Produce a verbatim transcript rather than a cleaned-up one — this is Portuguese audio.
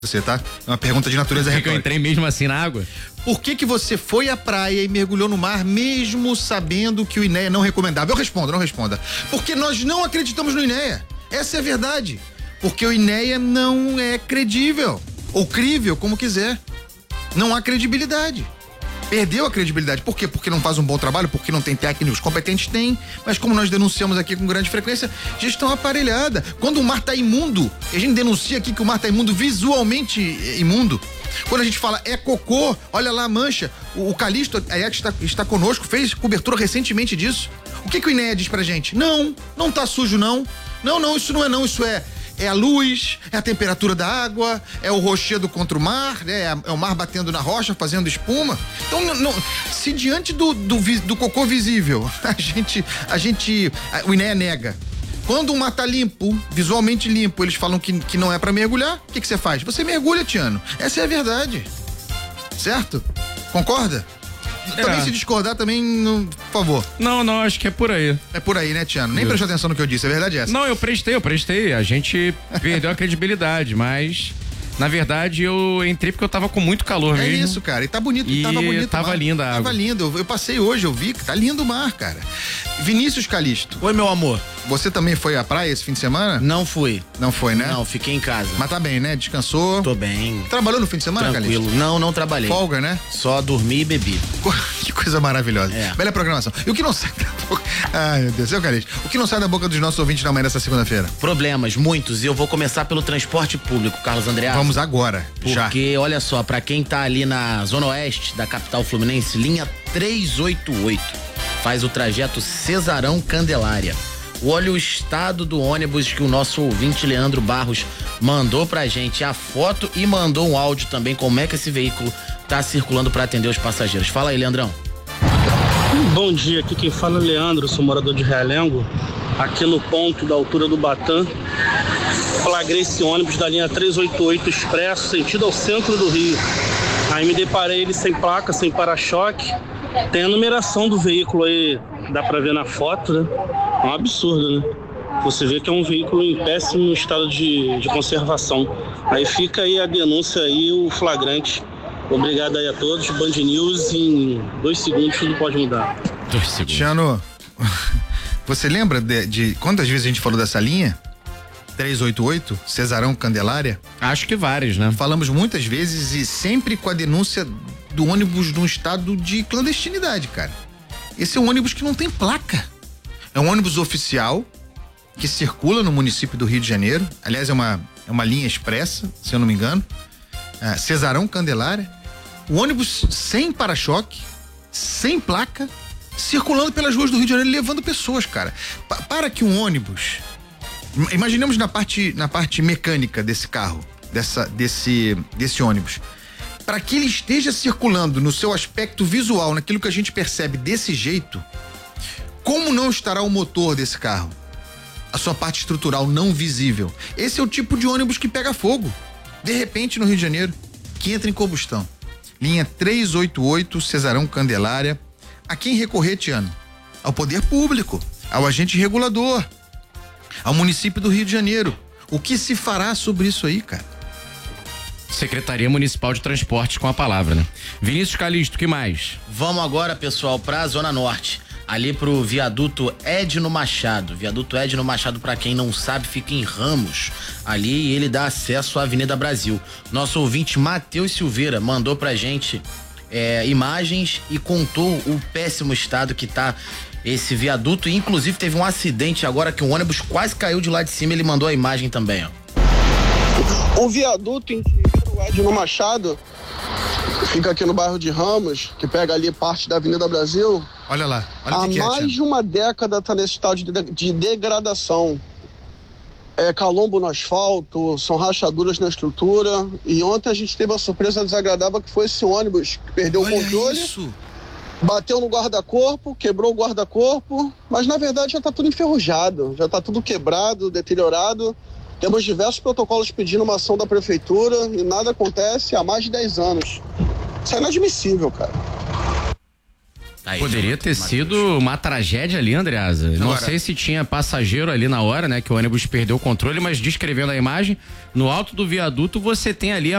você, tá? É uma pergunta de natureza retórica. Por que eu entrei mesmo assim na água? Por que que você foi à praia e mergulhou no mar mesmo sabendo que o INEA não recomendava? Eu respondo, não responda. Porque nós não acreditamos no INEA. Essa é a verdade. Porque o INEA não é credível. Ou crível, como quiser. Não há credibilidade. Perdeu a credibilidade. Por quê? Porque não faz um bom trabalho, porque não tem técnicos competentes, tem. Mas como nós denunciamos aqui com grande frequência, gestão aparelhada. Quando o mar tá imundo, a gente denuncia aqui que o mar tá imundo, visualmente imundo. Quando a gente fala é cocô, olha lá a mancha. O, o Calixto, a Ex está, está conosco, fez cobertura recentemente disso. O que que o INEA diz pra gente? Não, não tá sujo não. Não, não, isso não é não, isso é... É a luz, é a temperatura da água, é o rochedo contra o mar, né? É, é o mar batendo na rocha, fazendo espuma. Então, não, não, se diante do, do, do cocô visível, a gente, a gente, a, o INEA nega. Quando o mar tá limpo, visualmente limpo, eles falam que, que não é pra mergulhar, o que que você faz? Você mergulha, Tiano. Essa é a verdade. Certo? Concorda? É. Também se discordar também, não, por favor. Não, não, acho que é por aí. É por aí, né, Tiano? Nem prestou atenção no que eu disse, a verdade é essa. Não, eu prestei, eu prestei. A gente perdeu a credibilidade, mas na verdade eu entrei porque eu tava com muito calor é mesmo. É isso, cara. E tá bonito, e tava bonito. Tava linda a água. Tava lindo. Eu, eu passei hoje, eu vi que tá lindo o mar, cara. Vinícius Calixto. Oi, meu amor. Você também foi à praia esse fim de semana? Não fui. Não foi, né? Não, fiquei em casa. Mas tá bem, né? Descansou? Tô bem. Trabalhou no fim de semana, Calixto? Tranquilo. Não, não trabalhei. Folga, né? Só dormi e bebi. Que coisa maravilhosa. É. Bela programação. E o que não sai da boca... Ai, meu Deus, seu Calixto. O que não sai da boca dos nossos ouvintes na manhã dessa segunda-feira? Problemas, muitos. E eu vou começar pelo transporte público, Carlos Andreas. Vamos agora, já. Porque, olha só, pra quem tá ali na zona oeste da capital fluminense, linha trezentos e oitenta e oito, faz o trajeto Cesarão-Candelária. Olha o estado do ônibus que o nosso ouvinte Leandro Barros mandou pra gente a foto e mandou um áudio também, como é que esse veículo tá circulando pra atender os passageiros. Fala aí, Leandrão. Bom dia, aqui quem fala é Leandro, sou morador de Realengo. Aqui no ponto da altura do Batã, flagrei esse ônibus da linha trezentos e oitenta e oito Expresso, sentido ao centro do Rio. Aí me deparei ele sem placa, sem para-choque. Tem a numeração do veículo aí, dá pra ver na foto, né? É um absurdo, né? Você vê que é um veículo em péssimo estado de, de conservação. Aí fica aí a denúncia aí, o flagrante. Obrigado aí a todos. Band News, em dois segundos tudo pode mudar. Dois segundos. Tiano, você lembra de, de quantas vezes a gente falou dessa linha? trezentos e oitenta e oito, Cesarão Candelária? Acho que várias, né? Falamos muitas vezes e sempre com a denúncia do ônibus num estado de clandestinidade, cara. Esse é um ônibus que não tem placa. É um ônibus oficial que circula no município do Rio de Janeiro. Aliás, é uma, é uma linha expressa, se eu não me engano. É, Cesarão Candelária. O ônibus sem para-choque, sem placa, circulando pelas ruas do Rio de Janeiro, levando pessoas, cara. Pa- para que um ônibus... Imaginemos na parte, na parte mecânica desse carro, dessa, desse, desse ônibus. Para que ele esteja circulando no seu aspecto visual, naquilo que a gente percebe desse jeito, como não estará o motor desse carro? A sua parte estrutural não visível. Esse é o tipo de ônibus que pega fogo, de repente, no Rio de Janeiro, que entra em combustão. Linha trezentos e oitenta e oito, Cesarão Candelária. A quem recorrer, Tiano? Ao poder público, ao agente regulador, ao município do Rio de Janeiro. O que se fará sobre isso aí, cara? Secretaria Municipal de Transportes com a palavra, né? Vinícius Calixto, que mais? Vamos agora, pessoal, pra Zona Norte. Ali pro viaduto Edno Machado. Viaduto Edno Machado, pra quem não sabe, fica em Ramos. Ali e ele dá acesso à Avenida Brasil. Nosso ouvinte Matheus Silveira mandou pra gente é, imagens e contou o péssimo estado que tá esse viaduto. E inclusive teve um acidente agora que um ônibus quase caiu de lá de cima. Ele mandou a imagem também, ó. O viaduto em Edno Machado fica aqui no bairro de Ramos, que pega ali parte da Avenida Brasil. Olha lá, olha Há que mais que é, de uma década está nesse estado de, de, de degradação. É calombo no asfalto, são rachaduras na estrutura. E ontem a gente teve uma surpresa desagradável, que foi esse ônibus que perdeu olha o controle. Isso. Bateu no guarda-corpo, quebrou o guarda-corpo, mas na verdade já está tudo enferrujado, já está tudo quebrado, deteriorado. Temos diversos protocolos pedindo uma ação da prefeitura e nada acontece há mais de dez anos. Isso é inadmissível, cara. Aí, Poderia ter sido uma tragédia ali, Andreasa. Não Agora- sei se tinha passageiro ali na hora, né? Que o ônibus perdeu o controle, mas descrevendo a imagem, no alto do viaduto você tem ali a